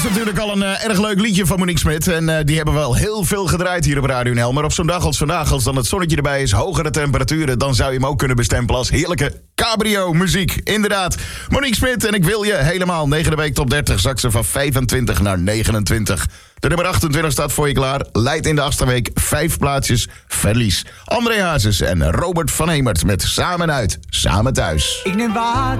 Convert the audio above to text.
was natuurlijk al een erg leuk liedje van Monique Smit. En die hebben we wel heel veel gedraaid hier op Radio NL. Maar op zo'n dag als vandaag, als dan het zonnetje erbij is, hogere temperaturen, dan zou je hem ook kunnen bestempelen als heerlijke cabrio-muziek. Inderdaad, Monique Smit en ik wil je helemaal. 9e week top 30, zak ze van 25 naar 29. De nummer 28 staat voor je klaar. Leidt in de 8e week 5 plaatsjes verlies. André Hazes en Robert van Hemert met Samen uit, Samen thuis. Ik neem water